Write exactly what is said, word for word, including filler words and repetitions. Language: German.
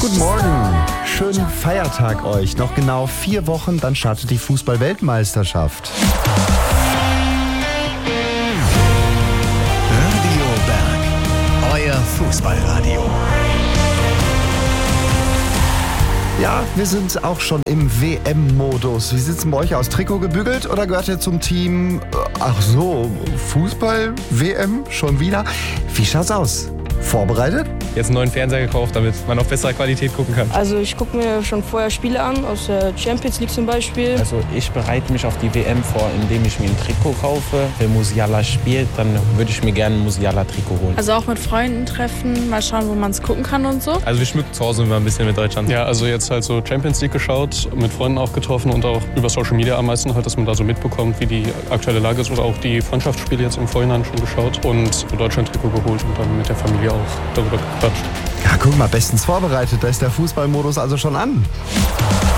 Guten Morgen, schönen Feiertag euch. Noch genau vier Wochen, dann startet die Fußball-Weltmeisterschaft. Radio Berg, euer Fußballradio. Ja, wir sind auch schon im W M-Modus. Wie sieht's denn bei euch aus? Trikot gebügelt oder gehört ihr zum Team? Ach so, Fußball-W M schon wieder? Wie schaut's aus? Vorbereitet? Jetzt einen neuen Fernseher gekauft, damit man auf bessere Qualität gucken kann. Also ich gucke mir schon vorher Spiele an, aus der Champions League zum Beispiel. Also ich bereite mich auf die W M vor, indem ich mir ein Trikot kaufe. Wenn Musiala spielt, dann würde ich mir gerne ein Musiala-Trikot holen. Also auch mit Freunden treffen, mal schauen, wo man es gucken kann und so. Also wir schmücken zu Hause immer ein bisschen mit Deutschland. Ja, also jetzt halt so Champions League geschaut, mit Freunden auch getroffen und auch über Social Media am meisten halt, dass man da so mitbekommt, wie die aktuelle Lage ist, oder auch die Freundschaftsspiele jetzt im Vorhinein schon geschaut und Deutschland-Trikot geholt und dann mit der Familie auch darüber gequatscht. Ja, guck mal, bestens vorbereitet. Da ist der Fußballmodus also schon an.